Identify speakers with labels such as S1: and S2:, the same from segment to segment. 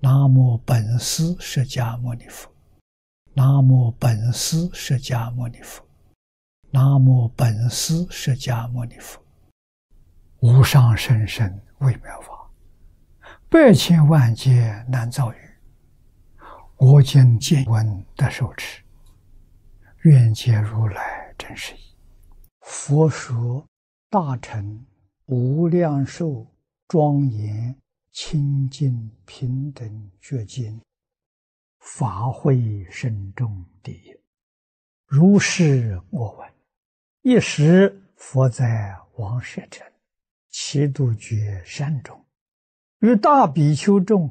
S1: 南无本师释迦牟尼佛，南无本师释迦牟尼佛，南无本师释迦牟尼佛。无上甚深微妙法，百千万劫难遭遇。我今见闻得受持，愿解如来真实义。佛说大乘无量寿庄严清净平等觉经，法会深重第一。如是我闻，一时佛在王舍城祇度觉山中，与大比丘众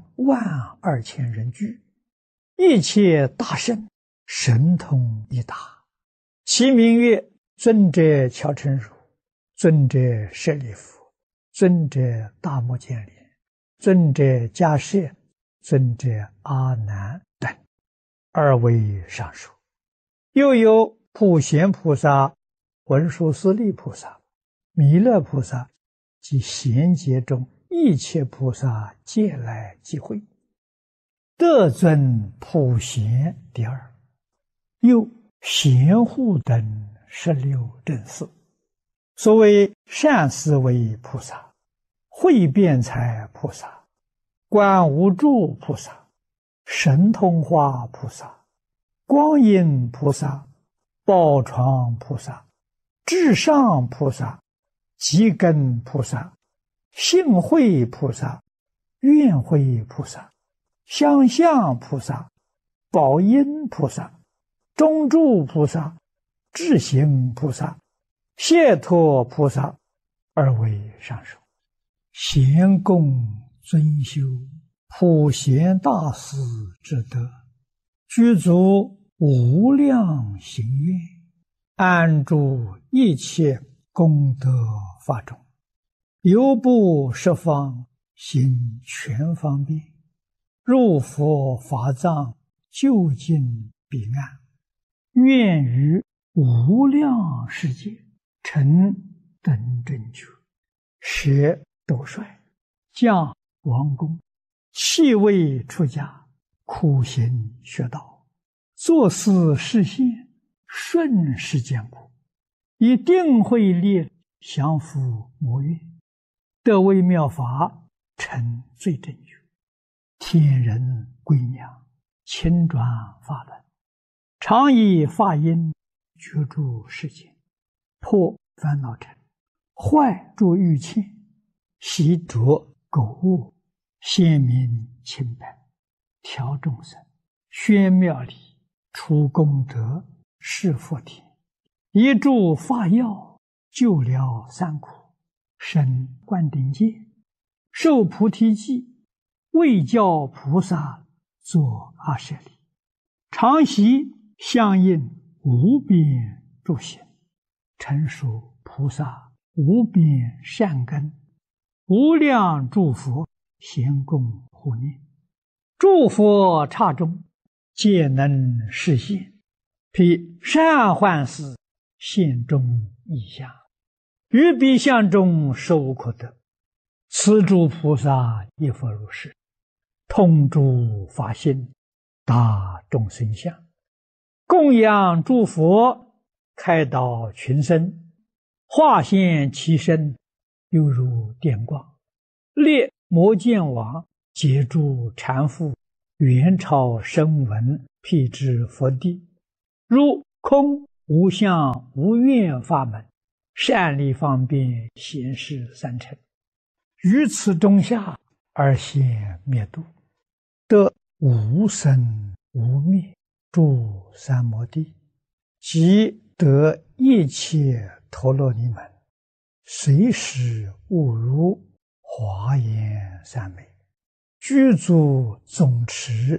S1: 12000人聚，一切大圣神通一达，其名曰尊者乔陈如、尊者舍利弗、尊者大目犍连、尊者迦叶、尊者阿难等二位上首。又有普贤菩萨、文殊师利菩萨、弥勒菩萨及贤劫中一切菩萨皆来集会，得尊普贤第二。又贤护等16正士，所谓善思维菩萨、慧辩才菩萨、观无住菩萨、神通化菩萨、光阴菩萨、宝床菩萨、至上菩萨、极根菩萨、性慧菩萨、愿慧菩萨、相向菩萨、宝音菩萨、中住菩萨、智行菩萨、解脱菩萨二位上首。贤供尊修普贤大士之德，具足无量行愿，安住一切功德法中，犹不十方行全方便，入佛法藏究竟彼岸，愿于无量世界成等正觉，舍斗率，降王宫，弃位出家，苦行学道，作事实现，顺世间苦，以定慧力降伏魔怨，得微妙法，成最正觉，天人归娘，亲转法轮，常以法音觉住世间，破烦恼尘，坏诸欲嗔，习着垢物，显明清白，调众生，宣妙理，除功德，示福田，一助法药，救了三苦，生灌顶戒，受菩提记，为教菩萨作阿舍利，常习相应无边诸行，成熟菩萨无边善根，无量诸佛咸供护念，诸佛刹中皆能示现，披善幻事现中异相，于彼相中受可得。此诸菩萨亦复如是，通诸法性，达众生相，供养诸佛，开导群生，化现其身，犹如电光，列摩犍王，截住禅父，元朝声闻，辟支佛地，如空无相无愿法门，善利方便显示三乘，于此中下而现灭度，得无生无灭诸三摩地，即得一切陀罗尼门，随时悟入华严三昧，具足总持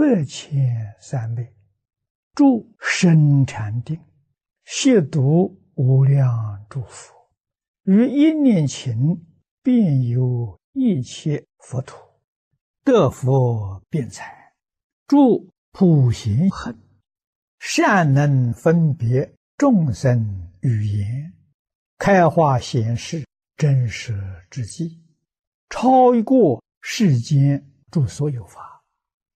S1: 8000三昧，住深禅定，亵渎无量诸佛，于一念勤遍游一切佛土，得佛辩才，住普贤行，善能分别众生语言，开化显示真实之际，超过世间诸所有法，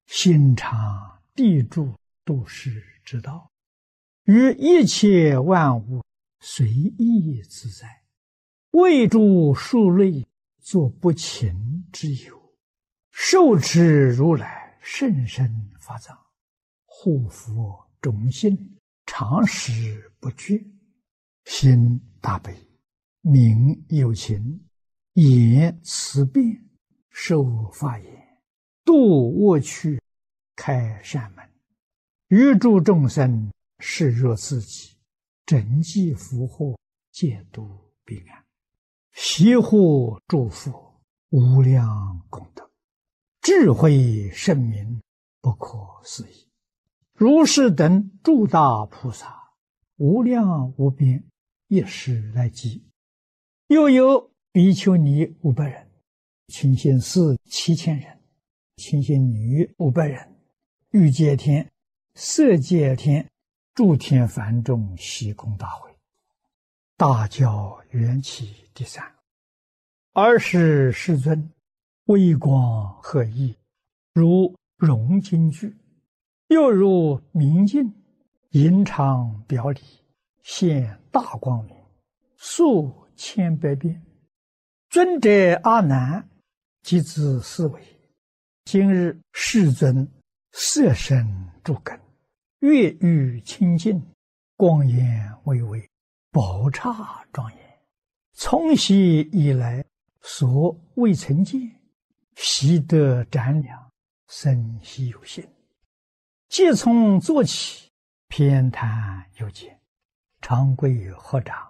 S1: 心常地住度世之道，于一切万物随意自在，为诸数类作不勤之有，受持如来甚深法藏，护佛众信，常时不绝，心大悲，名有情，言慈辩，受法言，度恶趣，开善门，于诸众生视若自己，整济福祸，戒度彼岸，悉护诸佛，无量功德，智慧圣明，不可思议。如是等诸大菩萨，无量无边，一时来集。又有比丘尼500人，清心寺7000人，清心女500人，欲界天、色界天、诸天梵众悉空大会。大教缘起第3。尔时世尊微光赫熠，如融金具，又如明镜，银常表里，现大光明，数千百变。尊者阿难即自思维：今日世尊色身诸根，月欲清净，光颜巍巍，宝刹庄严，从昔以来所未曾见，悉得瞻量，生悉有信。即从坐起，偏袒有见，长跪合掌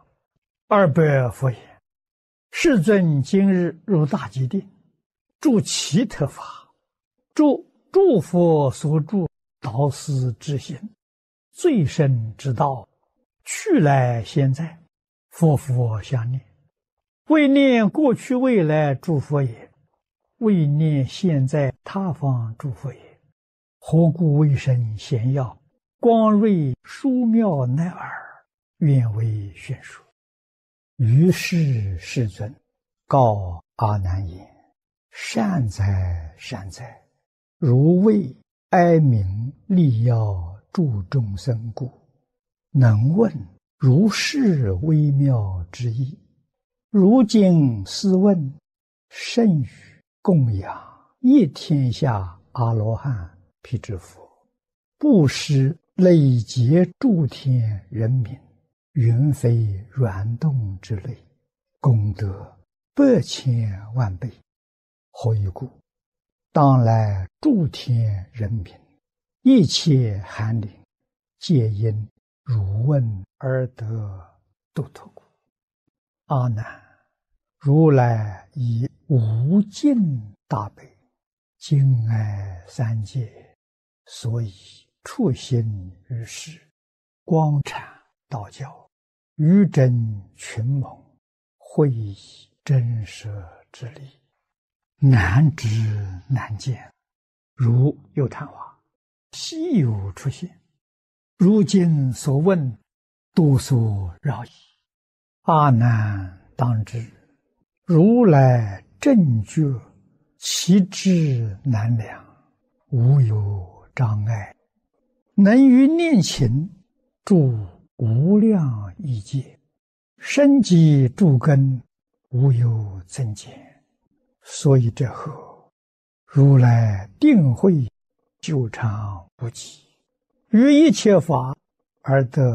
S1: ，200佛言：世尊今日入大吉定，住其特法，诸佛所住导师之心，最深之道，去来现在，佛相念，为念过去未来诸佛也，为念现在他方诸佛也。何故为生显耀，光瑞殊妙乃尔，愿为宣说。于是世尊告阿难言：善哉善哉，如为哀鸣利要助众生故，能问如是微妙之意。如今斯问，甚于供养一天下阿罗汉辟支佛，布施累劫诸天人民，云飞软动之类，功德100千万倍。何以故？当来诸天人民，一切寒灵，皆因汝问而得度脱故。阿难，如来以无尽大悲，敬爱三界，所以处心于世，光阐道教，于真群盟，会以真实之理，难知难见，如有昙花，稀有出现。如今所问，多所扰矣。阿难当知，如来正觉，其智难量，无有障碍，能于念勤，住无量异界，深积诸根，无有增减。所以这后，如来定慧久长不极，于一切法而得